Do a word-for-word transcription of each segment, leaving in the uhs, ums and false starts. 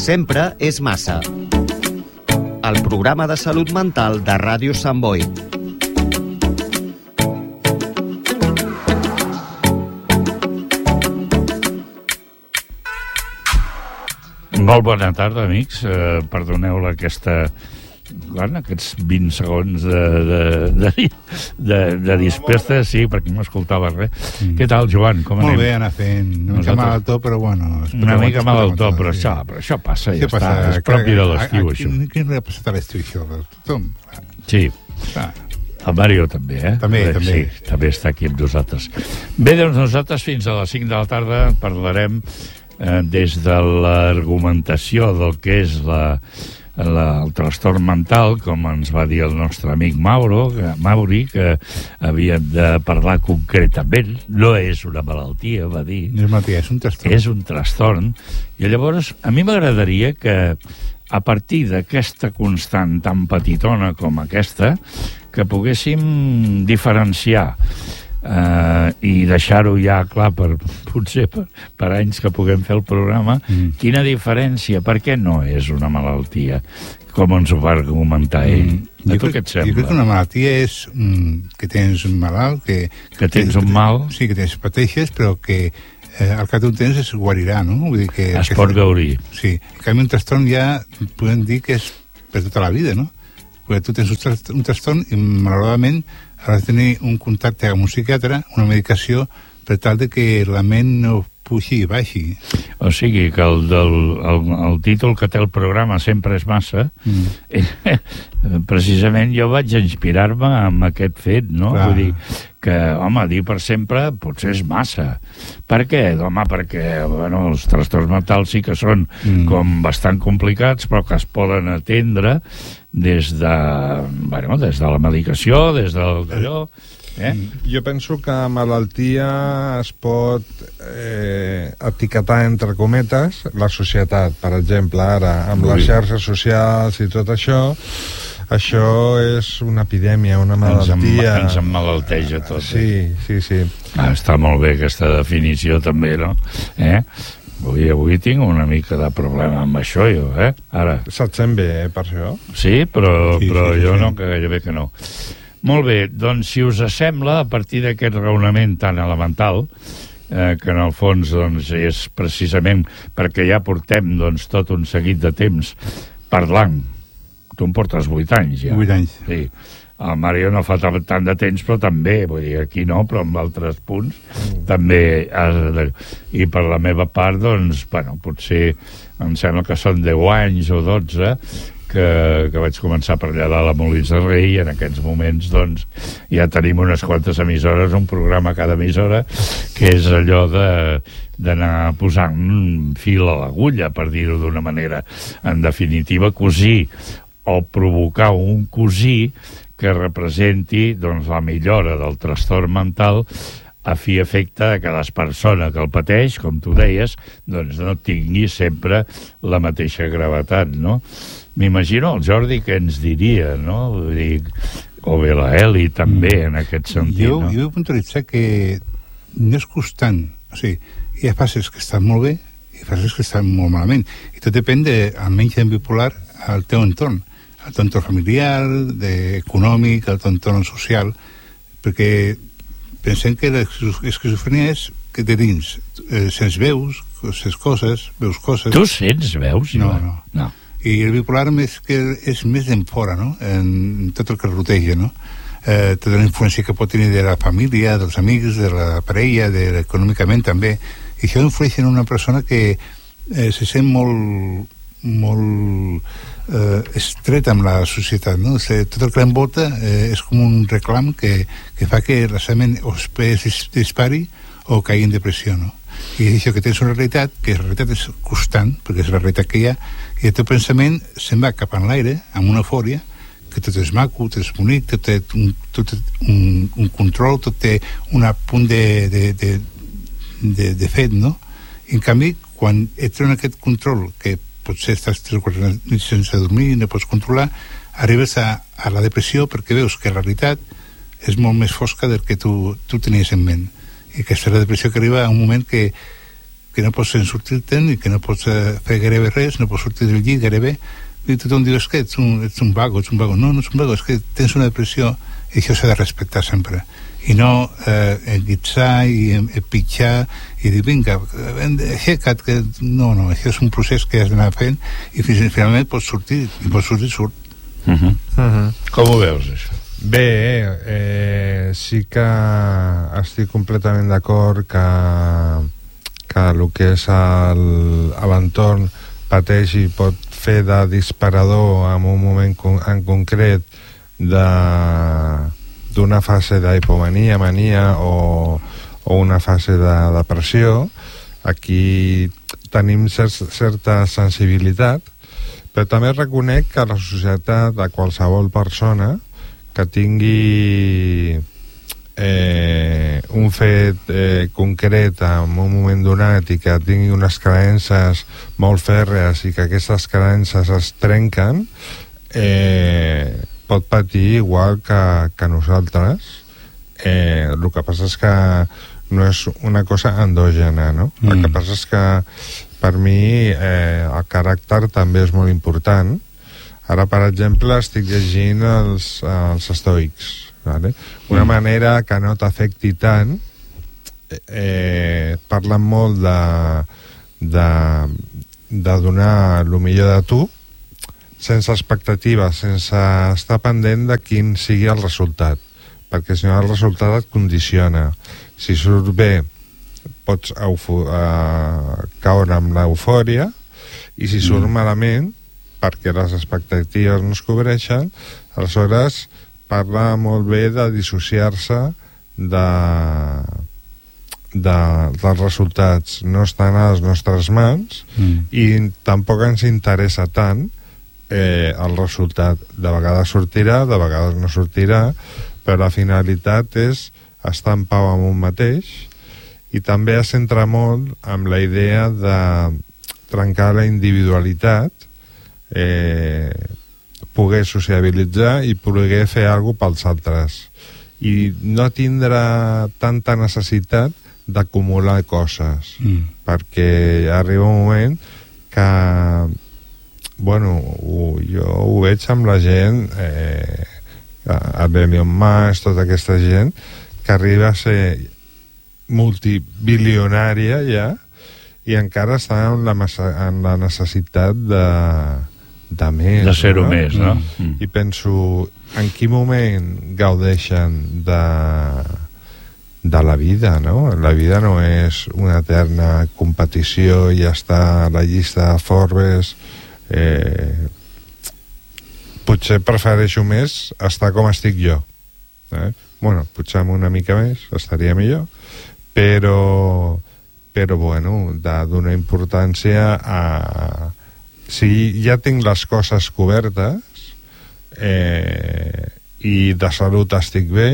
sempre és massa. El programa de salut mental de Ràdio Sant Boi. Molt bona tarda, amics. Eh, perdoneu aquesta... Bueno, aquests vint segons de, de, de, de, de dispersa, sí, perquè no escoltava res. Mm. Què tal, Joan? Com anem? Molt bé, anar fent. Una mica mal al to, però bueno... Una mica mal al to, però, això, però això passa, ja està. És propi de l'estiu, això. Què no ha passat a l'estiu, això? Tothom. Sí. El Mario també, eh? També, també. Sí, també està aquí amb nosaltres. Bé, doncs nosaltres fins a les cinc de la tarda parlarem eh, des de l'argumentació del que és la... La, el trastorn mental, com ens va dir el nostre amic Mauro, que, Mauri, que havíem de parlar concretament. No és una malaltia, va dir. No és malaltia, és un trastorn. És un trastorn. I llavors, a mi m'agradaria que, a partir d'aquesta constant tan petitona com aquesta, que poguéssim diferenciar Uh, i deixar-ho ja clar per, potser per, per anys que puguem fer el programa, mm. quina diferència, per què no és una malaltia, com ens ho va argumentar ell. Mm. A tu què et sembla? Jo crec que una malaltia és mm, que tens un malalt, que, que, que tens un mal, sí, que tens, pateixes, però que eh, al cap d'un temps es guarirà, no? Vull dir que, es que pot gaurir. Sí, en canvi un trastorn ja podem dir que és per tota la vida, no? Perquè tu tens un, trast un trastorn i malauradament has de tenir un contacte amb un psiquiatre, una medicació, per tal de que la ment no puixi i baixi. O sigui, que el, del, el, el títol que té el programa sempre és massa, mm. eh, precisament jo vaig inspirar-me amb aquest fet, no? Clar. Vull dir que, home, dir per sempre potser és massa. Per què? Home, perquè bueno, els trastorns mentals sí que són mm. com bastant complicats, però que es poden atendre des de, bueno, des de la medicació, des del d'allò. Eh? Jo penso que malaltia es pot eh, etiquetar entre cometes la societat, per exemple, ara, amb les xarxes socials i tot això. Això és una epidèmia, una malaltia. Ens emmalalteja tot. Sí, sí, sí. Ah, està molt bé aquesta definició també, no? Eh? Avui, avui tinc una mica de problema amb això, jo, eh? Ara. Se't sent bé, eh, per això? Sí, però, sí, però sí, sí, jo sí. no, que gairebé que no. Molt bé, doncs si us sembla, a partir d'aquest raonament tan elemental, eh, que en el fons doncs, és precisament perquè ja portem doncs, tot un seguit de temps parlant. Tu em portes vuit anys, ja. Vuit anys. Sí. El Mario no fa tant de temps, però també, vull dir, aquí no, però en altres punts mm. també has de... I per la meva part, doncs, bueno, potser em sembla que són deu anys o dotze que, que vaig començar per allà dalt a Molins de Rei, i en aquests moments, doncs, ja tenim unes quantes emissores, un programa a cada emissora, que és allò de d'anar posant fil a l'agulla, per dir-ho d'una manera. En definitiva, cosir o provocar un cosir que representi doncs, la millora del trastorn mental a fi efecte que les persones que el pateix, com tu deies, doncs no tingui sempre la mateixa gravetat, no? M'imagino el Jordi que ens diria, no? Vull dir, o bé la Eli també, mm. en aquest sentit, jo, no? Jo vull puntualitzar que no és constant. O sigui, hi ha fases que estan molt bé i fases que estan molt malament. I tot depèn de, almenys en bipolar, al teu entorn. El teu entorn familiar, de, econòmic, el teu entorn social, perquè pensem que l'esquizofrenia és que de dins eh, sents veus, sents coses, veus coses... Tu sents veus? No, no. no. I el bipolar més que és més d'enfora, no? En tot el que roteja, no? Eh, tota la influència que pot tenir de la família, dels amics, de la parella, de, econòmicament també. I això influeix en una persona que eh, se sent molt molt eh, estreta amb la societat, no? O sigui, tot el que l'envolta eh, és com un reclam que, que fa que la seva ment o es dispari o caigui en depressió, no? I és això, que tens una realitat, que la realitat és constant, perquè és la realitat que hi ha, i el teu pensament se'n va cap en l'aire, amb una eufòria, que tot és maco, tot és bonic, tot té un, tot un, un control, tot té un punt de, de, de, de, de fet, no? I en canvi, quan ets en aquest control, que potser estàs tres o quatre nits sense dormir, no pots controlar, arribes a, a la depressió perquè veus que la realitat és molt més fosca del que tu, tu tenies en ment. I aquesta és la depressió que arriba a un moment que, que no pots sortir-te'n i que no pots fer gairebé res, no pots sortir del llit gairebé, i tothom diu, és que ets un, ets un vago, ets un vago. No, no ets un vago, és que tens una depressió, i això s'ha de respectar sempre. I no eh, enguitzar i empitjar i dir, vinga, aixeca't, que... No, no, això és un procés que has d'anar fent i fins, finalment pots sortir, i pots sortir, surt. Uh-huh. Uh-huh. Com ho veus, això? Bé, eh, sí que estic completament d'acord que, que el que és el, l'entorn pateix i pot fer de disparador en un moment con, en concret de d'una fase d'hipomania, mania o, o una fase de depressió. Aquí tenim cer certa sensibilitat, però també reconec que la societat de qualsevol persona que tingui eh, un fet eh, concret en un moment donat i que tingui unes creences molt fèrrees i que aquestes creences es trenquen, eh, pot patir igual que, que nosaltres. Eh, el que passa és que no és una cosa endògena, no? Mm. El que passa és que per mi eh, el caràcter també és molt important. Ara, per exemple, estic llegint els, els estoics, vale? Una mm. manera que no t'afecti tant, eh, parlen molt de, de, de donar el millor de tu, sense expectativa, sense estar pendent de quin sigui el resultat, perquè si no el resultat et condiciona. Si surt bé pots uh, caure amb l'eufòria, i si surt mm. malament perquè les expectatives no es cobreixen, aleshores parla molt bé de dissociar-se de, de, dels resultats. No estan a les nostres mans mm. i tampoc ens interessa tant Eh, el resultat. De vegades sortirà, de vegades no sortirà, però la finalitat és estar en pau amb un mateix, i també es centra molt amb la idea de trencar la individualitat, eh, poder sociabilitzar i poder fer alguna cosa pels altres, i no tindre tanta necessitat d'acumular coses, mm. perquè arriba un moment que bueno, ho, jo ho veig amb la gent, eh, el Elon Musk, tota aquesta gent que arriba a ser multibilionària ja, i encara està en la, en la necessitat de, de més, de ser-ho no? més, no? Mm. I penso, en quin moment gaudeixen de de la vida, no? La vida no és una eterna competició i ja està a la llista de Forbes. Eh, potser prefereixo més estar com estic jo, eh? Bueno, potser amb una mica més estaria millor, però però bueno, de donar importància a si ja tinc les coses cobertes, eh, i de salut estic bé,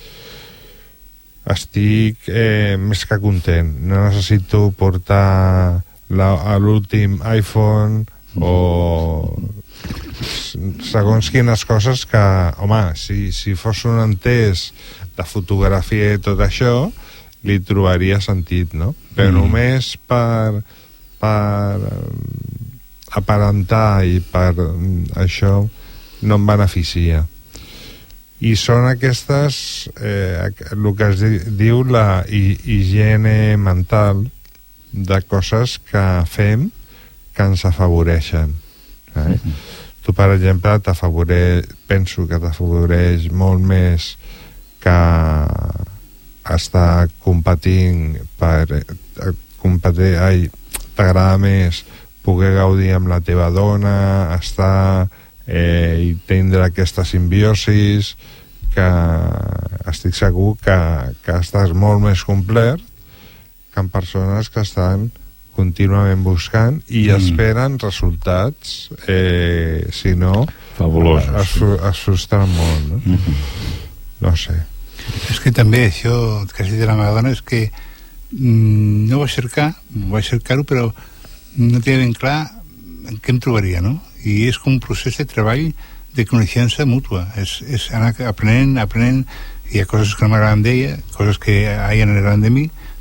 estic eh, més que content. No necessito portar l'últim iPhone o segons quines coses que, home, si, si fos un entès de fotografia i tot això, li trobaria sentit, no? Però mm. només per per aparentar i per això no em beneficia. I són aquestes eh, el que es diu la higiene mental, de coses que fem que ens afavoreixen, eh? Mm-hmm. Tu, per exemple, t'afavoreix, penso que t'afavoreix molt més que estar competint per competir, ai, t'agrada més poder gaudir amb la teva dona, estar eh, i tindre aquesta simbiosis, que estic segur que, que estàs molt més complet que en persones que estan contínuament buscant i mm. esperen resultats, eh, si no fabulosos, es, es frustren molt, no? Mm-hmm. No sé. És que també això que has dit de la meva dona és que mm, no vaig cercar, vaig cercar-ho, però no tenia ben clar en què em trobaria, no? I és com un procés de treball de coneixença mútua, és, és anar aprenent, aprenent, hi ha coses que no m'agraden d'ella, coses que a ella no m'agraden de mi,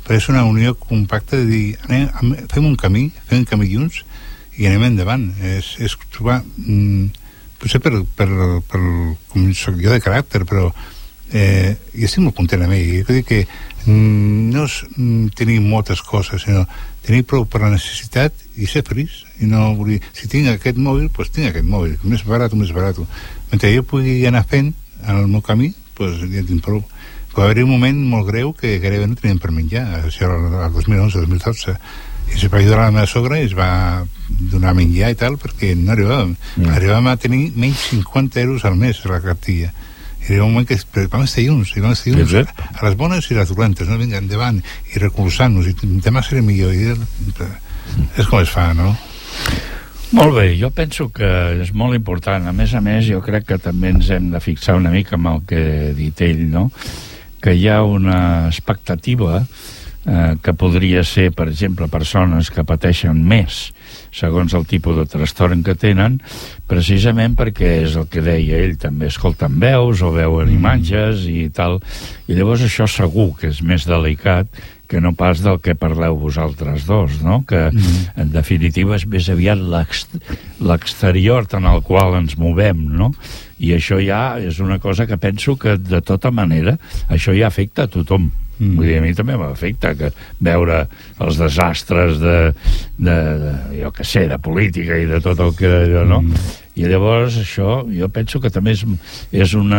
però és una unió compacta de dir, anem, fem un camí, fem un camí junts i anem endavant. És, és trobar, mm, potser per, per, per, com soc jo de caràcter, però eh, jo estic molt content amb ell. Jo crec que mm, no és mm, tenir moltes coses, sinó tenir prou per la necessitat i ser feliç. I no voler, si tinc aquest mòbil, doncs pues tinc aquest mòbil, més barat o més barat. Mentre jo pugui anar fent en el meu camí, doncs pues ja tinc prou. Va haver un moment molt greu que gairebé no teníem per menjar, això era el dos mil onze dos mil dotze, i es va ajudar la meva sogra i es va donar menjar i tal, perquè no arribàvem. Mm. Arribàvem a tenir menys cinquanta euros al mes a la cartilla. I era un moment que vam estar junts, i vam estar junts a, a les bones i les dolentes, no? Vinga, endavant, i recolzant-nos, i demà seré millor. I és com es fa, no? Molt bé, jo penso que és molt important. A més a més, jo crec que també ens hem de fixar una mica amb el que ha dit ell, no? Que hi ha una expectativa eh, que podria ser, per exemple, persones que pateixen més segons el tipus de trastorn que tenen, precisament perquè és el que deia ell, també escolten veus o veuen imatges i tal, i llavors això segur que és més delicat que no pas del que parleu vosaltres dos, no? Que mm. en definitiva és més aviat l'exterior en el qual ens movem, no? I això ja és una cosa que penso que de tota manera això ja afecta a tothom. Mm. Vull dir, a mi també m'afecta que veure els desastres de, de, de jo què sé, de política i de tot el que allò, no? Mm. I llavors això jo penso que també és, és una